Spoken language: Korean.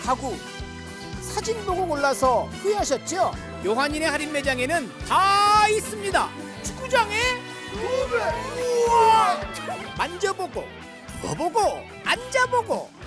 하고 사진 보고 골라서 후회하셨죠? 요한이네 할인 매장에는 다 있습니다. 축구장에 우와! 만져보고, 누워보고, 앉아보고